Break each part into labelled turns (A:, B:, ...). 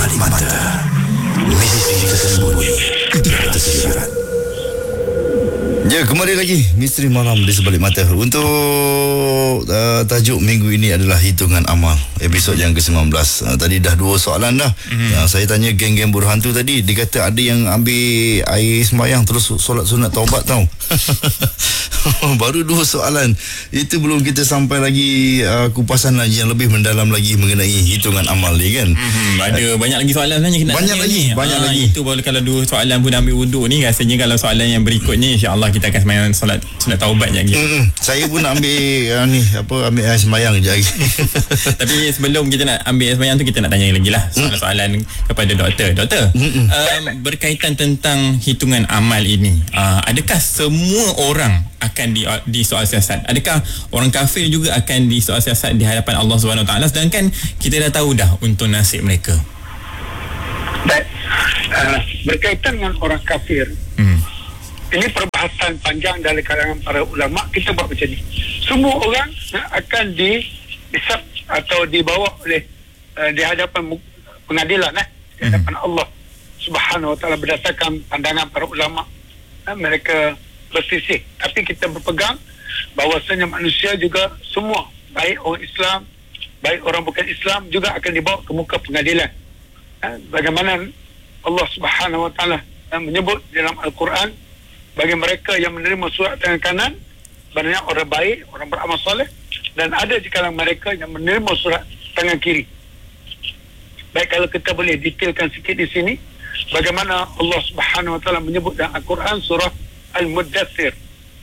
A: Sebalik Mata. Misteri tersembunyi di atas siaran. Ya, kembali lagi Misteri Malam di Sebalik Mata. Untuk tajuk minggu ini adalah hitungan amal, episod yang ke-19. Tadi dah 2 soalan dah. Saya tanya geng-geng buruh hantu tadi, dia kata ada yang ambil air sembahyang terus solat sunat taubat tau. Baru 2 soalan. Itu belum kita sampai lagi kupasan lagi yang lebih mendalam lagi mengenai hitungan amal ni kan.
B: Ada banyak lagi soalan sebenarnya kita
A: banyak lagi, banyak lagi.
B: Itu baru kalau 2 soalan pun ambil wuduk ni, rasanya kalau soalan yang berikutnya insya-Allah kita akan sembahyang solat sunat taubat je lagi.
A: Saya pun nak ambil ambil air sembahyang je lagi.
B: Tapi sebelum kita nak ambil air sembahyang tu, kita nak tanya lagi lah soalan kepada doktor. Berkaitan tentang hitungan amal ini, adakah semua orang akan di soal siasat? Adakah orang kafir juga akan di soal siasat di hadapan Allah Subhanahu Wa Taala, sedangkan kita dah tahu dah untuk nasib mereka?
C: Baik, berkaitan dengan orang kafir, ini perbahasan panjang dari kalangan para ulama. Kita buat macam ni, semua orang akan dihisab atau dibawa oleh di hadapan pengadilan, di hadapan Allah Subhanahu Wa Taala berdasarkan pandangan para ulama. Mereka bersisih, tapi kita berpegang bahawasanya manusia juga semua, baik orang Islam, baik orang bukan Islam, juga akan dibawa ke muka pengadilan. Bagaimana Allah Subhanahu Wa Taala menyebut dalam Al-Quran, bagi mereka yang menerima surat tangan kanan, banyak orang baik, orang beramal soleh, dan ada di kalangan mereka yang menerima surat tangan kiri. Baik, kalau kita boleh detailkan sikit di sini, bagaimana Allah Subhanahu Wa Taala menyebut dalam Al-Quran surah Al-Muddathir.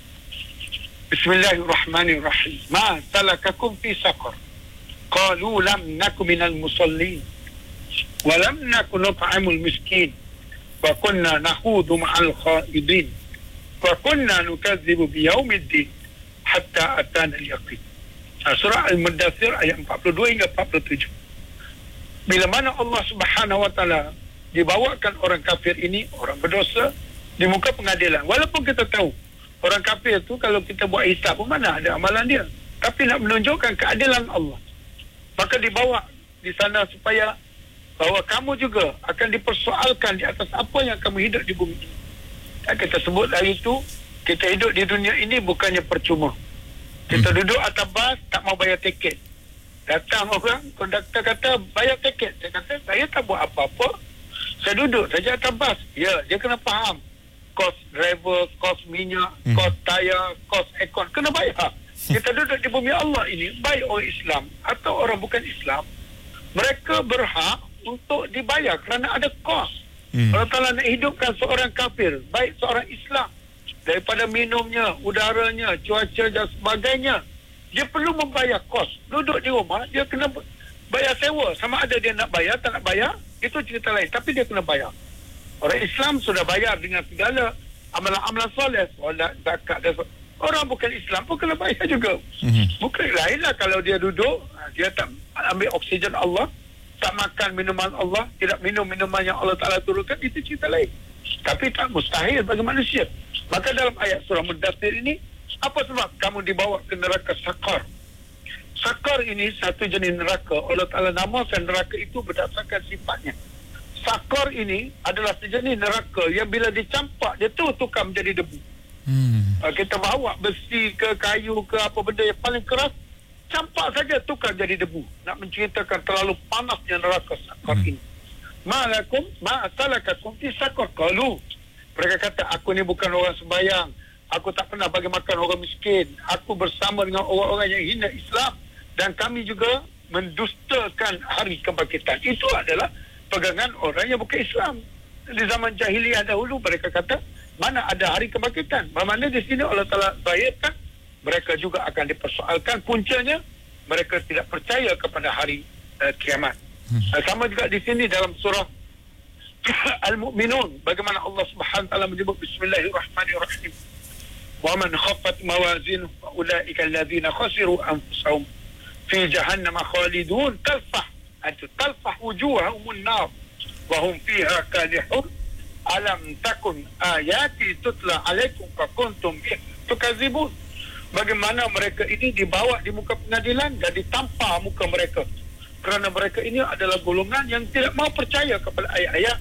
C: Bismillahirrahmanirrahim. Ma salakakum fi saqar? Qalu lam naku minal musallin wa lam naku nut'imul miskin wa kunna nakhudu ma'al khaidin wa kunna nukadzibu biyaumiddin hatta atana al-yaqin. Surah Al-Muddathir ayat 42 hingga 47. Bila mana Allah Subhanahu Wa Taala dibawakan orang kafir ini, orang berdosa, di muka pengadilan. Walaupun kita tahu orang kafir tu kalau kita buat hisab pun mana ada amalan dia, tapi nak menunjukkan keadilan Allah, maka dibawa di sana supaya bahawa kamu juga akan dipersoalkan di atas apa yang kamu hidup di bumi ini. Kita sebut dari itu, kita hidup di dunia ini bukannya percuma. Kita duduk atas bas, tak mau bayar tiket. Datang orang, konduktor kata bayar tiket. Saya kata saya tak buat apa-apa, saya duduk saja atas bas. Ya, dia kena faham kos driver, kos minyak, kos tayar, kos aircon, kena bayar. Kita duduk di bumi Allah ini, baik orang Islam atau orang bukan Islam, mereka berhak untuk dibayar kerana ada kos. Allah Ta'ala nak hidupkan seorang kafir, baik seorang Islam, daripada minumnya, udaranya, cuaca dan sebagainya, dia perlu membayar kos. Duduk di rumah, dia kena bayar sewa. Sama ada dia nak bayar, tak nak bayar, itu cerita lain, tapi dia kena bayar. Orang Islam sudah bayar dengan segala amalan-amalan soleh, solat, zakat dan orang bukan Islam pun kena bayar juga. Bukan lainlah kalau dia duduk, dia tak ambil oksigen Allah, tak makan minuman Allah, tidak minum minuman yang Allah Ta'ala turunkan, itu cerita lain. Tapi tak mustahil bagi manusia. Maka dalam ayat surah Muddathir ini, apa sebab kamu dibawa ke neraka Saqar? Saqar ini satu jenis neraka. Allah Ta'ala namakan neraka itu berdasarkan sifatnya. Saqar ini adalah sejenis neraka yang bila dicampak, dia tukar menjadi debu. Kita bawa besi ke kayu ke apa benda yang paling keras, campak saja tukar jadi debu. Nak menceritakan terlalu panasnya neraka Saqar ini. Ma salakakum fi saqar? Qalu, mereka kata, aku ni bukan orang sembahyang, aku tak pernah bagi makan orang miskin, aku bersama dengan orang-orang yang hina Islam, dan kami juga mendustakan hari kebangkitan. Itu adalah pegangan orang yang bukan Islam. Di zaman jahiliyah dahulu mereka kata, mana ada hari kebangkitan. Bermakna di sini Allah Ta'ala zahirkan mereka juga akan dipersoalkan. Puncanya mereka tidak percaya kepada hari kiamat. Sama juga di sini dalam surah Al-Mu'minun, bagaimana Allah Subhanahu Wa Ta'ala menyebut Bismillahirrahmanirrahim. Wa man khaffat mawazinuhu fa ulaika alladhina khasiru anfusahum fi jahannam khalidun talfah wujuhahumun nar wa hum fiha kalihun alam takun ayati tutla alaikum fa kuntum tukazibun. Bagaimana mereka ini dibawa di muka pengadilan dan ditampar muka mereka kerana mereka ini adalah golongan yang tidak mau percaya kepada ayat-ayat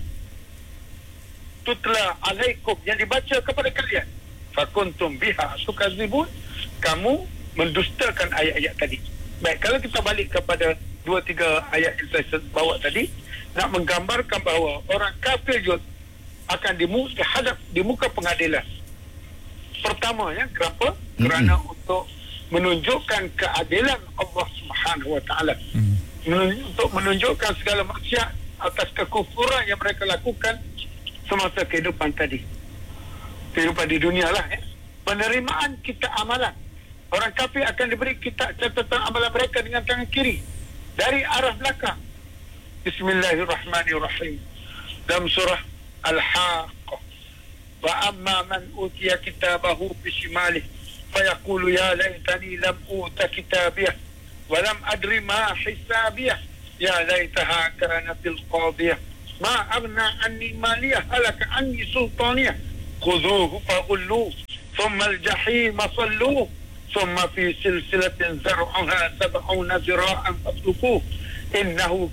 C: tutla alaikum yang dibaca kepada kalian. Fakuntum biha tukadzibun, kamu mendustakan ayat-ayat tadi. Baik, kalau kita balik kepada 2-3 ayat yang saya bawa tadi, nak menggambarkan bahawa orang kafir juga akan dihadap di muka pengadilan. Pertama, kenapa? Kerana untuk menunjukkan keadilan Allah Subhanahu Wa Taala. Untuk menunjukkan segala maksiat atas kekufuran yang mereka lakukan semasa kehidupan tadi. Kehidupan di dunia lah. Penerimaan kita amalan. Orang kafir akan diberi kitab catatan amalan mereka dengan tangan kiri dari arah belakang. Bismillahirrahmanirrahim. Dalam surah Al-Haqqah. Wa amma man utiya kitabahu bishimalihi fayaqulu ya laitani lam uta kitabiyah wa lam adri ma hisabiyah ya laitaha kanatil qadiyah ma aghna anni maliyah halaka anni sultaniyah khudhuhu faghulluhu thumma al-jahima salluhu thumma fi silsilatin zar'uha 70 zira'an fasluquhu innahu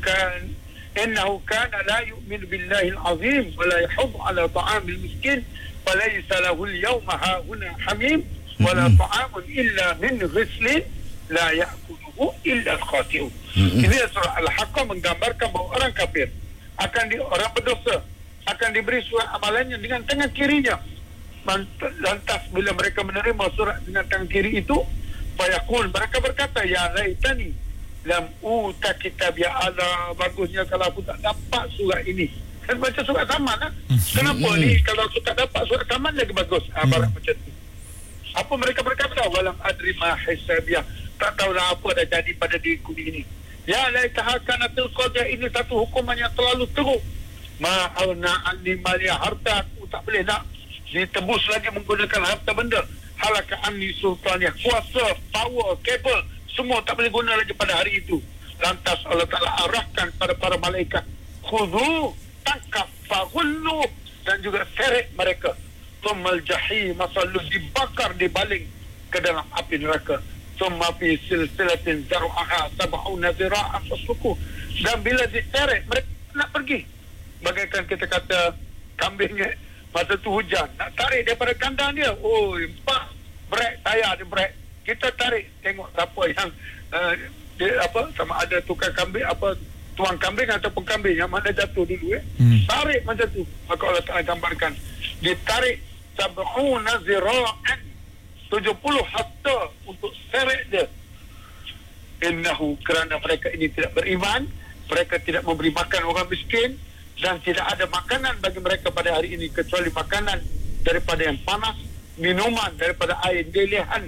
C: kana la yu'minu billahi al-'azim wa la yahuddu 'ala ta'amil miskin falaysa lahu al-yawma hahuna hamim wala ta'amun illa min ghislin la ya'kuluhu illa al-khati'un. Ini surah Al-Haqqah menggambarkan bahawa orang kafir orang berdosa akan diberi surat amalannya dengan tangan kirinya. Lantas bila mereka menerima surat dengan tangan kiri itu, fayaqul, mereka berkata, ya laitani lam uta kitab, ya Allah, bagusnya kalau aku tak dapat surat ini. Kan baca surat taman lah. Kenapa ni kalau aku tak dapat surat taman lagi bagus? Barat macam tu. Apa mereka berkata? Walam adri ma hisabiyah. Tak tahulah apa dah jadi pada diriku ini. Ya laitaha kanatil qadiyah, ini satu hukuman yang terlalu teruk. Ma'alna anni maliyah, harta aku tak boleh nak ditebus lagi menggunakan harta benda. Halaka anni sultaniyah, kuasa, power, kabel, semua tak boleh guna lagi pada hari itu. Lantas Allah Ta'ala arahkan pada para malaikat, khudhu, tangkap, faghullu, dan juga seret mereka. Thummal jahim masallu, dibakar, dibaling ke dalam api neraka. Thumma fi silsilatin zar'aha 70 zira'an fasluquhu, dan bila diseret mereka nak pergi. Bagaikan kita kata kambing masa tu hujan, nak tarik daripada kandang dia, brek, tayar dia brek, kita tarik, tengok siapa yang sama ada tukang kambing, tuang kambing ataupun kambing yang mana jatuh dulu tarik macam tu. Maka Allah Ta'ala gambarkan, ditarik 70 zira'an, 70 hasta untuk seret dia. Innahu, kerana mereka ini tidak beriman, mereka tidak memberi makan orang miskin, dan tidak ada makanan bagi mereka pada hari ini kecuali makanan daripada yang panas, minuman daripada air delihan,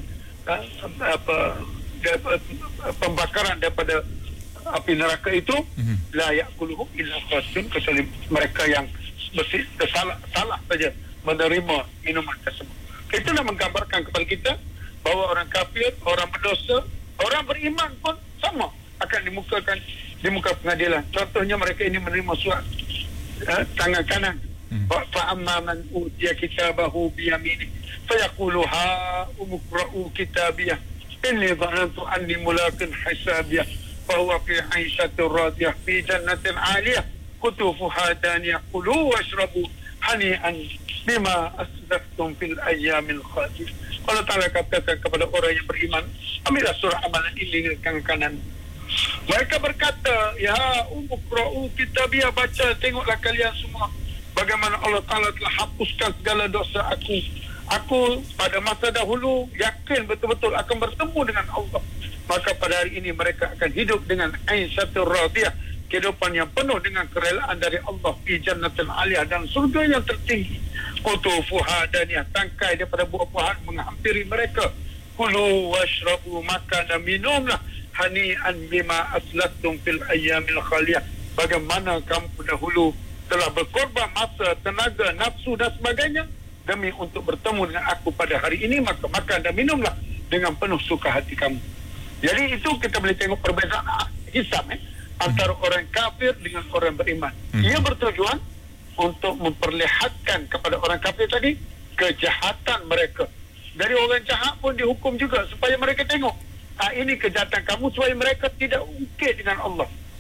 C: pembakaran daripada api neraka itu, la ya'kuluhu illa khati'un, kecuali mereka yang salah saja menerima minuman tersebut. Itulah menggambarkan kepada kita bahawa orang kafir, orang berdosa, orang beriman pun sama akan di muka pengadilan. Contohnya mereka ini menerima surat tangan kanan. Fa amma man utiya kitabahu bi yaminihi fayaqulu ha umqra'u kitabiyah inni dhanantu anni mulaqin hisabiyah fa huwa fi 'aishatin radiyah fi jannatin 'aliyah qutufuha daniyah kulu washrabu hani'an bima asraftum fil ayyamil khalid. Allah Ta'ala katakan kepada orang yang beriman, ambillah surah amalan ini dengan tangan kanan. Mereka berkata, ya umqra'u kitabiyah, baca, tengoklah kalian semua bagaimana Allah Ta'ala telah hapuskan segala dosa aku. Aku pada masa dahulu yakin betul-betul akan bertemu dengan Allah. Maka pada hari ini mereka akan hidup dengan aisyatul radiyah, kehidupan yang penuh dengan kerelaan dari Allah, fi jannatin 'aliyah, dan surga yang tertinggi. Qutufuha daniyah, tangkai daripada buah-buahan menghampiri mereka. Kulu washrabu, makan dan minumlah, hani'an bima aslaftum fil ayyamil khaliyah, bagaimana kamu dahulu telah berkorban masa, tenaga, nafsu dan sebagainya demi untuk bertemu dengan aku pada hari ini, maka makan dan minumlah dengan penuh suka hati kamu. Jadi itu kita boleh tengok perbezaan hisab antara orang kafir dengan orang beriman. Ia bertujuan untuk memperlihatkan kepada orang kafir tadi kejahatan mereka. Dari orang jahat pun dihukum juga supaya mereka tengok, ini kejahatan kamu, supaya mereka tidak ungkit dengan Allah.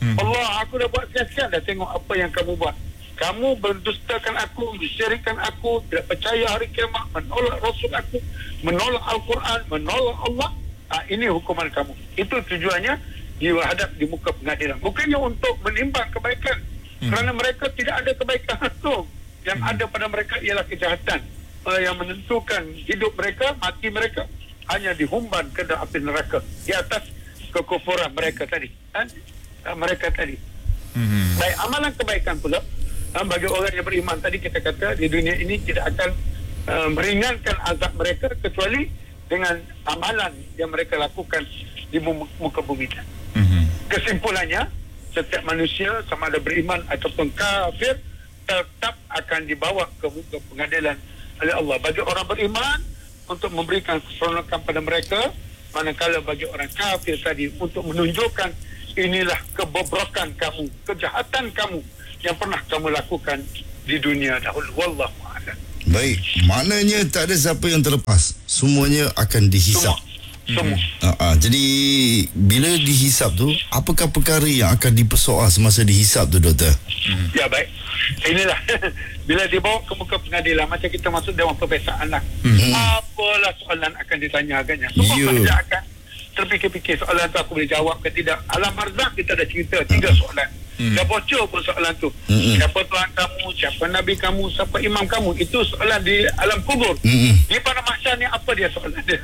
C: Allah, aku dah buat sekian-sekian, dah tengok apa yang kamu buat. Kamu berdustakan aku, mensyirikkan aku, tidak percaya hari kiamat, menolak Rasul aku, menolak Al-Quran, menolak Allah. Ini hukuman kamu. Itu tujuannya dihadap di muka pengadilan. Bukannya untuk menimbang kebaikan. Kerana mereka tidak ada kebaikan itu. Yang ada pada mereka ialah kejahatan. Yang menentukan hidup mereka, mati mereka, hanya dihumban ke dalam api neraka. Di atas kekufuran mereka tadi. Mereka tadi. Baik, amalan kebaikan pula, bagi orang yang beriman tadi kita kata di dunia ini tidak akan meringankan azab mereka kecuali dengan amalan yang mereka lakukan di muka bumi. Kesimpulannya, setiap manusia sama ada beriman ataupun kafir tetap akan dibawa ke muka pengadilan oleh Allah. Bagi orang beriman untuk memberikan keseronokan pada mereka, manakala bagi orang kafir tadi untuk menunjukkan inilah kebobrokan kamu, kejahatan kamu yang pernah kamu lakukan di dunia dahulu. Wallahu a'lam.
A: Baik, maknanya tak ada siapa yang terlepas. Semuanya akan dihisap.
C: Semua.
A: Jadi bila dihisap tu, apakah perkara yang akan dipersoal semasa dihisap tu, Doktor?
C: Ya, baik. Inilah bila dibawa ke muka pengadilan, macam kita masuk dewan peperiksaan lah. Apalah soalan akan ditanyakannya. Semua tidak akan terfikir-fikir soalan tu aku boleh jawab ke tidak. Alam barzakh kita dah cerita 3 soalan. Dah bocor pun soalan tu. Siapa Tuhan kamu, siapa Nabi kamu, siapa imam kamu. Itu soalan di alam kubur. Di pada mahsyar ni apa dia soalan dia?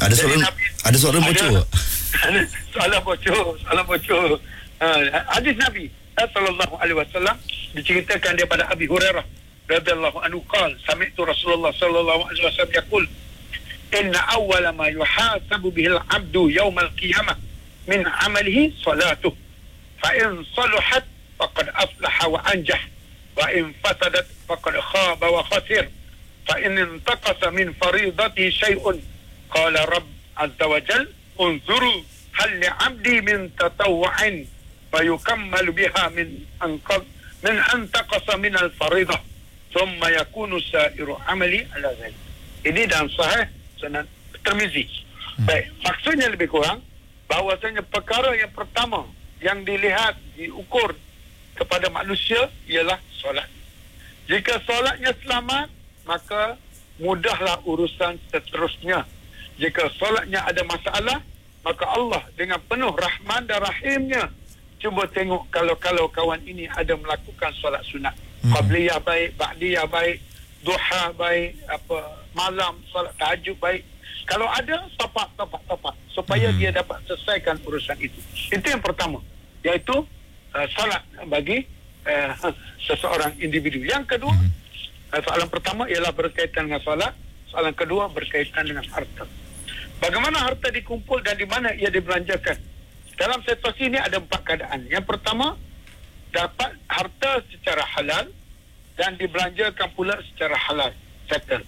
A: Ada soalan bocor.
C: Soalan bocor. Hadis Nabi sallallahu alaihi wasallam diceritakan daripada Abi Hurairah radhiyallahu anhu qala sami'tu Rasulullah sallallahu alaihi wasallam yaqul inna awwala ma yuhasabu bihi al-'abdu yawm al-qiyamah min 'amalihi salatuh fa in salahat faqad aflaha wa anjah wa in fasadat faqad khaba wa khasir fa in intaqasa min faridatihi shay'un qala rabb azza wa jalla unzuru hal li'abdi min tatawwu'in فيكمل بها من أنتقص من الفريضة ثم يكون سائر عملي على ذلك. Ini dalam Sahih Sunan Tirmizi. Baik, maksudnya lebih kurang bahawasanya perkara yang pertama yang dilihat, diukur kepada manusia ialah solat. Jika solatnya selamat, maka mudahlah urusan seterusnya. Jika solatnya ada masalah, maka Allah dengan penuh rahman dan rahimnya cuba tengok kalau kawan ini ada melakukan solat sunat. Qabliyah baik, ba'diyah baik, duha baik, malam solat tahajud baik. Kalau ada, tapak supaya dia dapat selesaikan urusan itu. Itu yang pertama, iaitu solat bagi seseorang individu. Yang kedua, soalan pertama ialah berkaitan dengan solat. Soalan kedua berkaitan dengan harta. Bagaimana harta dikumpul dan di mana ia dibelanjakan? Dalam situasi ini ada 4 keadaan. Yang pertama, dapat harta secara halal dan dibelanjakan pula secara halal. Settle.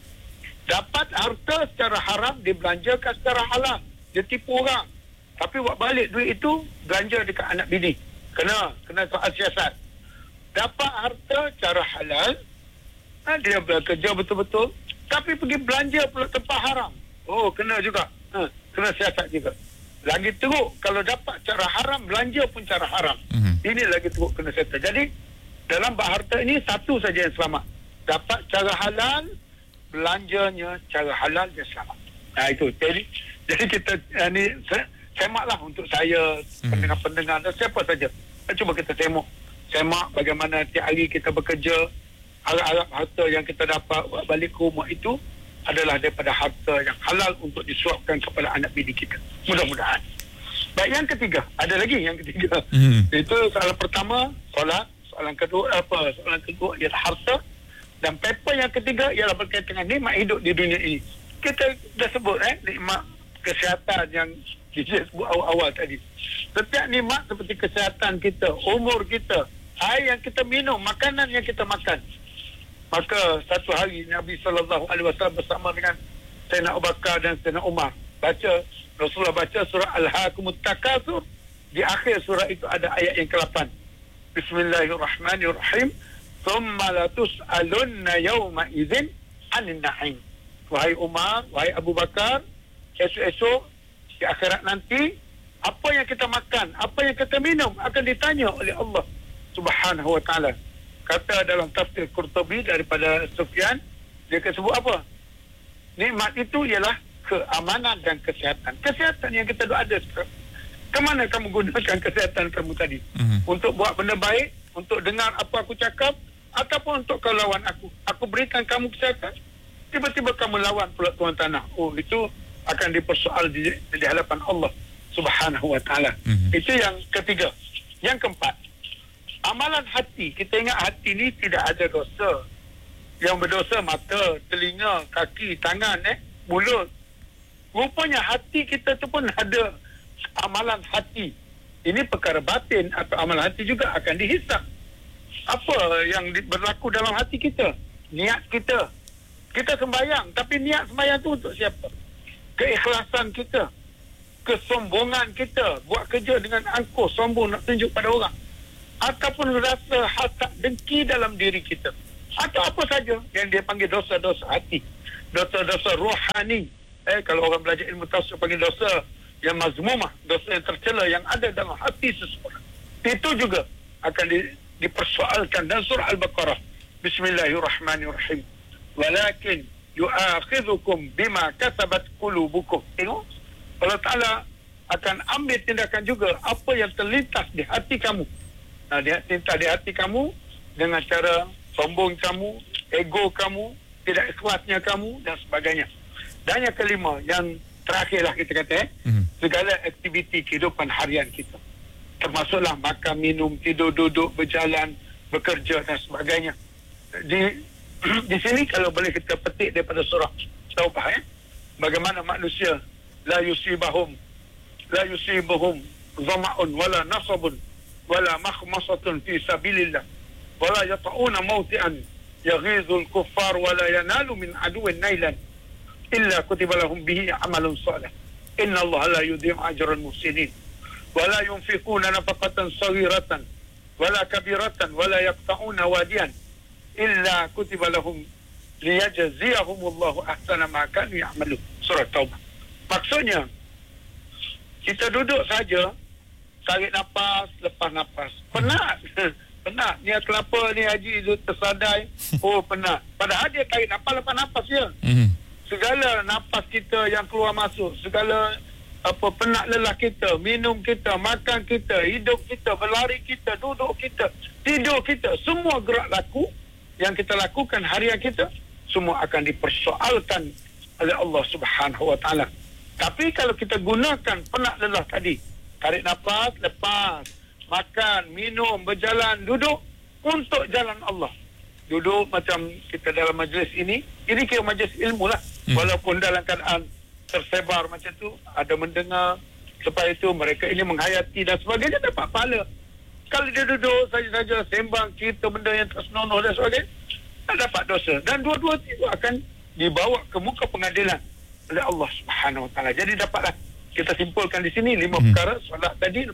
C: Dapat harta secara haram, dibelanjakan secara halal. Dia tipu orang. Tapi buat balik duit itu, belanja dekat anak bini. Kena soal siasat. Dapat harta secara halal, dia bekerja betul-betul, tapi pergi belanja pula tempat haram. Oh, kena juga. Kena siasat juga. Lagi teruk kalau dapat cara haram, belanja pun cara haram. Ini lagi teruk, kena settle. Jadi dalam bab harta ini satu saja yang selamat. Dapat cara halal, belanjanya cara halal, dia selamat. Itu. Jadi kita ni semaklah untuk saya, pendengar-pendengar dan siapa saja. Cuba kita semak bagaimana tiap hari kita bekerja, harap-harap harta yang kita dapat balik ke rumah itu adalah daripada harta yang halal untuk disuapkan kepada anak bini kita. Mudah-mudahan. Baik, yang ketiga. Ada lagi yang ketiga. Itu soalan pertama, solat. Soalan kedua ialah harta. Dan paper yang ketiga ialah berkaitan dengan nikmat hidup di dunia ini. Kita dah sebut nikmat kesihatan yang kita sebut awal-awal tadi. Setiap nikmat seperti kesihatan kita, umur kita, air yang kita minum, makanan yang kita makan. Maka satu hari Nabi SAW bersama dengan Sayyidina Abu Bakar dan Sayyidina Umar Rasulullah baca surah Al-Hakumut Takatsur. Di akhir surah itu ada ayat yang ke-8. Bismillahirrahmanirrahim. Thumma latus'alunna yawma idzin 'anil na'im. Wahai Umar, wahai Abu Bakar, esok-esok di akhirat nanti Apa yang kita makan, apa yang kita minum akan ditanya oleh Allah Subhanahu wa ta'ala. Kata dalam tafsir Qurtubi daripada Sufyan, dia sebut apa? Nikmat itu ialah keamanan dan kesihatan. Kesihatan yang kita ada sekarang. Kemana kamu gunakan kesihatan kamu tadi? Untuk buat benda baik, untuk dengar apa aku cakap, ataupun untuk kau lawan aku. Aku berikan kamu kesihatan, tiba-tiba kamu lawan pula tuan tanah. Oh, itu akan dipersoal di hadapan Allah Subhanahu wa ta'ala. Itu yang ketiga. Yang keempat, amalan hati. Kita ingat hati ni tidak ada dosa. Yang berdosa mata, telinga, kaki, tangan, mulut. Rupanya hati kita tu pun ada amalan hati. Ini perkara batin atau amalan hati juga akan dihisap. Apa yang berlaku dalam hati kita? Niat kita. Kita sembahyang, tapi niat sembahyang tu untuk siapa? Keikhlasan kita, kesombongan kita, buat kerja dengan angkuh, sombong nak tunjuk pada orang, ataupun rasa hasad, dengki dalam diri kita, atau apa saja yang dia panggil dosa-dosa hati, dosa-dosa rohani. Kalau orang belajar ilmu tafsir panggil dosa yang mazmumah, dosa yang tercela yang ada dalam hati seseorang. Itu juga akan dipersoalkan dalam surah Al-Baqarah. Bismillahirrahmanirrahim. Walakin yu'akhidhukum bima kasabat qulubukum. Tengok, Allah Ta'ala akan ambil tindakan juga apa yang terlintas di hati kamu. Terlintas di hati kamu dengan cara sombong kamu, ego kamu, tidak ikhlasnya kamu dan sebagainya. Dan yang kelima, yang terakhirlah kita kata, segala aktiviti kehidupan harian kita, termasuklah makan, minum, tidur, duduk, berjalan, bekerja dan sebagainya. Di sini kalau boleh kita petik daripada surah Taubah, bagaimana manusia la yusibuhum zama'un wala nasabun wala makhmasatun fi sabilillah wala yata'una mawti'an yaghizul kuffar wala yanalu min aduwin nailan illa kutiba lahum bihi amalun salih inna Allah la yudhi'u ajral muhsinin wala yunfiquna nafaqatan saghiratan wala kabiratan wala yaqta'una wadiyan illa kutiba lahum liyajziyahumullahu ahsana ma kanu ya'malun. Surah Taubah. Maksudnya kita duduk saja, tarik nafas, lepas nafas. Penat. Penat. Ni kelapa ni haji tersadai. Oh, penat. Padahal dia tarik nafas, lepas nafas je. Segala nafas kita yang keluar masuk, segala penat lelah kita, minum kita, makan kita, hidup kita, berlari kita, duduk kita, tidur kita, semua gerak laku yang kita lakukan harian kita, semua akan dipersoalkan oleh Allah Subhanahu wa ta'ala. Tapi kalau kita gunakan penat lelah tadi, tarik nafas, lepas, makan, minum, berjalan, duduk untuk jalan Allah. Duduk macam kita dalam majlis ini kira majlis ilmu lah. Walaupun dalam keadaan tersebar macam tu, ada mendengar, supaya itu mereka ini menghayati dan sebagainya, dapat pahala. Kalau dia duduk saja-saja sembang cerita benda yang tak senonoh dan sebagainya, tak dapat dosa. Dan dua-dua itu akan dibawa ke muka pengadilan oleh Allah Subhanahu wa ta'ala. Jadi dapatlah kita simpulkan di sini 5 perkara. Solat tadi,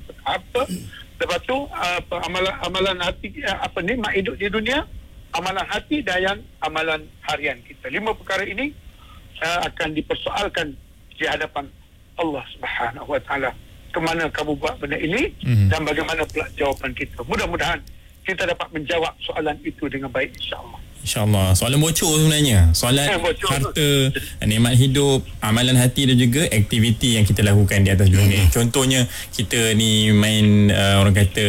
C: lepas tu amalan hati, nikmat hidup di dunia, amalan hati dan amalan harian kita. 5 perkara ini akan dipersoalkan di hadapan Allah Subhanahu wa ta'ala. Kemana kamu buat benda ini dan bagaimana pula jawapan kita. Mudah-mudahan kita dapat menjawab soalan itu dengan baik, insya-Allah.
B: InsyaAllah. Soalan bocor sebenarnya. Soalan harta, nikmat hidup, amalan hati dan juga aktiviti yang kita lakukan di atas dunia. Contohnya kita ni main orang kata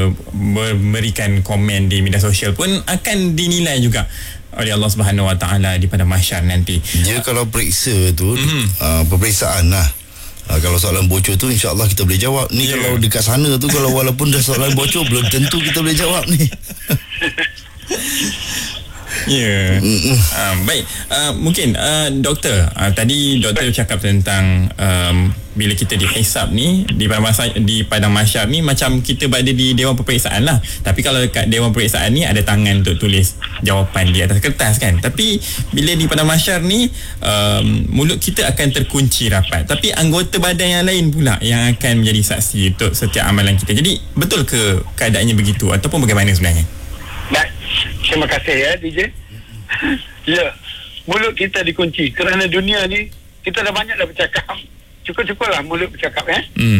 B: memberikan komen di media sosial pun akan dinilai juga oleh Allah Subhanahu Wa Taala di pada mahsyar nanti.
A: Dia kalau periksa tu peperiksaan lah. Kalau soalan bocor tu insya-Allah kita boleh jawab. Ni kalau dekat sana tu, kalau walaupun dah soalan bocor belum tentu kita boleh jawab ni.
B: Baik, mungkin doktor, tadi doktor cakap tentang bila kita dihisap ni di padang mahsyar ni macam kita berada di dewan peperiksaan lah. Tapi kalau dekat dewan peperiksaan ni ada tangan untuk tulis jawapan di atas kertas kan. Tapi bila di padang mahsyar ni mulut kita akan terkunci rapat, tapi anggota badan yang lain pula yang akan menjadi saksi untuk setiap amalan kita. Jadi betul ke keadaannya begitu ataupun bagaimana sebenarnya?
C: Baik, terima kasih ya DJ. Ya, mulut kita dikunci kerana dunia ni kita dah banyak dah bercakap. Cukup-cukuplah mulut bercakap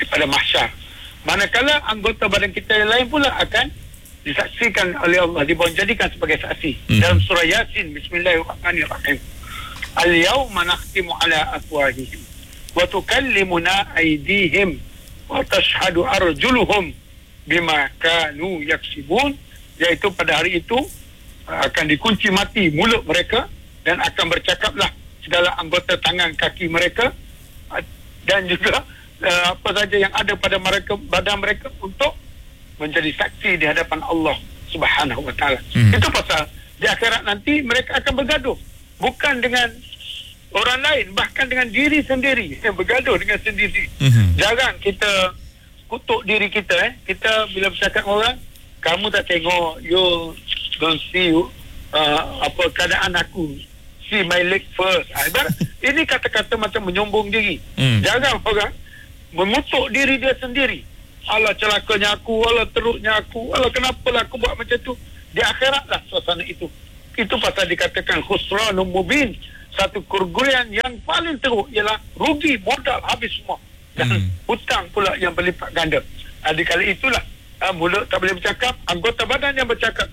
C: pada mahsyar. Manakala anggota badan kita yang lain pula akan disaksikan oleh Allah, dijadikan sebagai saksi. Dalam surah Yasin, Bismillahirrahmanirrahim. Al-yawma nakhtimu ala afwahihim wa tukallimuna aydihim wa tashhadu arjuluhum bima kanu yaksibun. Iaitu pada hari itu akan dikunci mati mulut mereka dan akan bercakaplah segala anggota tangan kaki mereka dan juga apa saja yang ada pada mereka, badan mereka, untuk menjadi saksi di hadapan Allah Subhanahu wa taala. Itu pasal di akhirat nanti mereka akan bergaduh, bukan dengan orang lain, bahkan dengan diri sendiri, bergaduh dengan sendiri. Jarang kita kutuk diri kita. Kita bila bercakap orang, kamu tak tengok, you don't see apa keadaan aku, see my leg first. Ini kata-kata macam menyombong diri. Jarang orang mengutuk diri dia sendiri. Allah celakanya aku, Allah teruknya aku, Allah kenapalah aku buat macam tu. Di akhirat lah suasana itu. Itu pasal dikatakan khusranun mubin, satu kerugian yang paling teruk ialah rugi, modal habis semua, dan hutang pula yang berlipat ganda. Di kali itulah mulut tak boleh bercakap, anggota badan yang bercakap.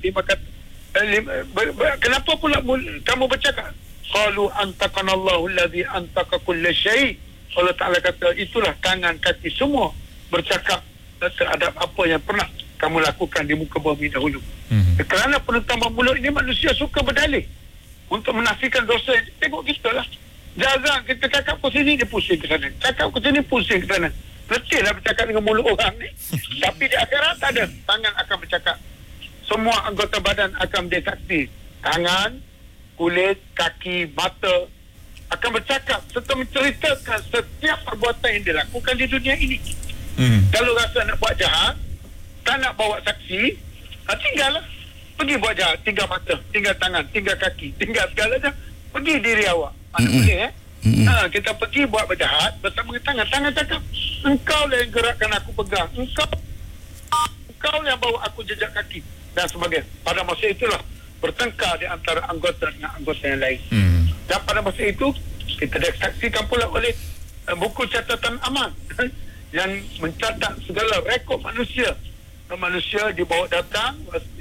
C: Kenapa pula kamu bercakap? Qalu antaqanallahu allazi antaqa kulla syai'. Allah Ta'ala kata, itulah tangan kaki semua bercakap terhadap apa yang pernah kamu lakukan di muka bumi dahulu. Kerana penentaman mulut ini, manusia suka berdalih untuk menafikan dosa. Tengok kita lah, jarang kita cakap ke sini, dia pusing ke sana, cakap ke sini, pusing ke sana. Letih lah bercakap dengan mulut orang ni. Tapi di akhirat tak ada. Tangan akan bercakap, semua anggota badan akan menjadi saksi. Tangan, kulit, kaki, mata akan bercakap serta menceritakan setiap perbuatan yang dilakukan di dunia ini. Kalau rasa nak buat jahat, tak nak bawa saksi, tinggallah. Pergi buat jahat, tinggal mata, tinggal tangan, tinggal kaki, tinggal segalanya. Pergi diri awak. Mana boleh kita pergi buat berjahat bersama dengan tangan cakap, engkau lah yang gerakkan aku pegang, engkau lah yang bawa aku jejak kaki, dan sebagainya. Pada masa itulah bertengkar di antara anggota dengan anggota yang lain. Dan pada masa itu kita disaksikan pula oleh buku catatan amal yang mencatat segala rekod manusia. Manusia dibawa datang,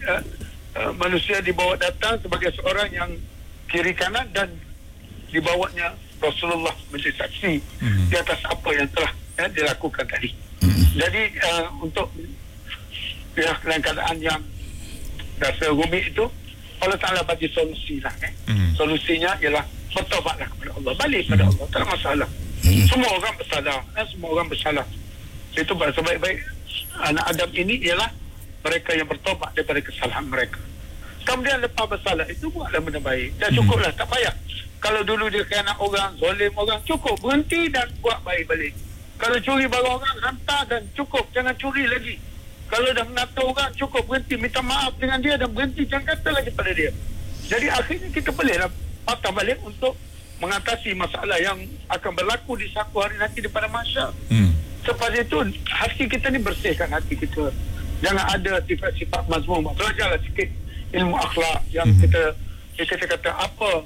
C: sebagai seorang yang kiri kanan, dan dibawanya Rasulullah menjadi saksi di atas apa yang telah dilakukan tadi. Jadi untuk dalam keadaan yang rasa rumit itu, Allah Ta'ala bagi solusi lah. Solusinya ialah bertaubatlah kepada Allah, balik kepada Allah, tak ada masalah. Semua orang bersalah, semua orang bersalah. Itu sebaik-baik anak Adam ini ialah mereka yang bertaubat daripada kesalahan mereka. Kemudian lepas bersalah itu buatlah benda baik, dan cukuplah, tak payah. Kalau dulu dia khianat orang, zalim orang, cukup, berhenti dan buat baik balik. Kalau curi barang orang, hantar dan cukup, jangan curi lagi. Kalau dah menata orang, cukup, berhenti, minta maaf dengan dia dan berhenti, jangan kata lagi pada dia. Jadi akhirnya kita bolehlah patah balik untuk mengatasi masalah yang akan berlaku di satu hari nanti di pada mahsyar. Selepas itu hati kita ni bersihkan hati kita. Jangan ada sifat-sifat mazmum. Belajarlah sikit ilmu akhlak yang kita kata apa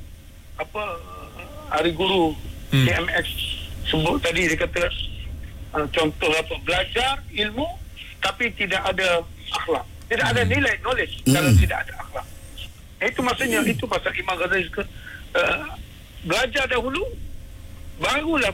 C: hari guru TMX sebut tadi. Dia kata contoh apa, belajar ilmu tapi tidak ada akhlak, tidak ada nilai knowledge kalau tidak ada akhlak. Itu maksudnya, itu pasal Imam Ghazali belajar dahulu barulah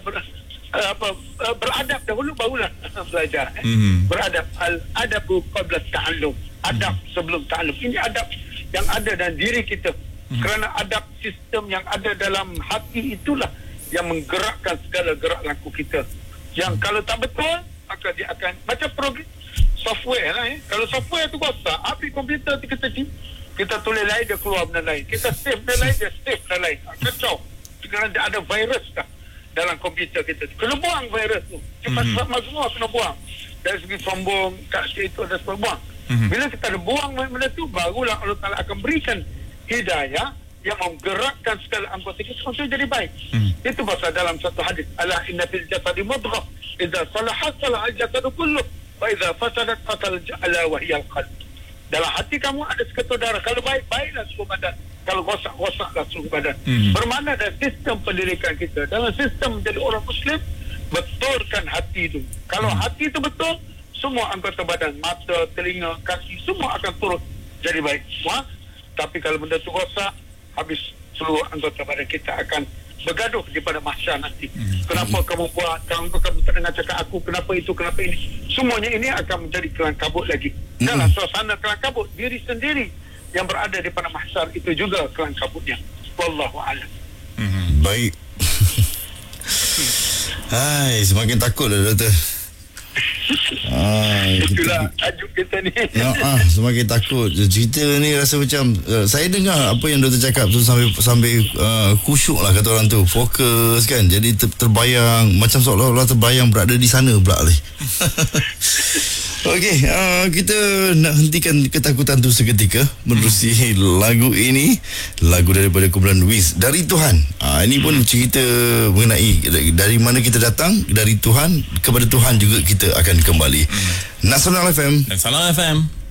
C: beradab dahulu barulah belajar. Beradab, al-adabu qabla ta'allum, adab sebelum ta'allum. Ini adab yang ada dalam diri kita. Kerana adab sistem yang ada dalam hati itulah yang menggerakkan segala gerak laku kita. Yang kalau tak betul, maka dia akan macam program software lah. Kalau software tu rosak, api komputer kita tulis lain, dia keluar benda lain. Kita save benda lain, dia save benda lain. Kacau. Kerana ada virus dah dalam komputer kita. Kena buang virus tu. Cepat semua kena buang. Dari segi sombong, kaksi itu ada sebab buang. Bila kita ada buang benda tu, barulah Allah Ta'ala akan berikan hidayah yang menggerakkan segala anggota kita untuk jadi baik. Itu pasal dalam satu hadis, ala inna fil jasadi mudghah idza salahat salaha al-jasadu kulluh wa idza fasadat fasal ala wa hiya al-qalb. Dalam hati kamu ada seketul darah. Kalau baik, baiklah seluruh badan. Kalau rosak, rosaklah seluruh badan. Bermakna dalam sistem pendidikan kita, dalam sistem menjadi orang Muslim, betulkan hati itu. Kalau hati itu betul, semua anggota badan, mata, telinga, kaki, semua akan turut jadi baik semua. Tapi kalau benda itu rosak, habis seluruh anggota badan kita akan bergaduh daripada mahsyar nanti. Kenapa kamu buat, kenapa kamu tak dengar cakap aku, kenapa itu, kenapa ini. Semuanya ini akan menjadi kelang kabut lagi. Dalam suasana kelang kabut, diri sendiri yang berada di pada mahsyar itu juga kelang kabutnya. Wallahu a'lam.
A: Baik. Hai, semakin takut dah doktor.
C: Itulah tajuk kita ni.
A: Semakin takut. Cerita ni rasa macam saya dengar apa yang doktor cakap tu sampai khusyuk lah kata orang tu. Fokus kan. Jadi terbayang macam seolah-olah terbayang berada di sana pula ni. Okey, kita nak hentikan ketakutan tu seketika menerusi lagu ini, lagu daripada kumpulan Wiz, Dari Tuhan. Ini pun cerita mengenai dari mana kita datang, dari Tuhan, kepada Tuhan juga kita akan kembali. Nasional FM
B: dan Salam FM.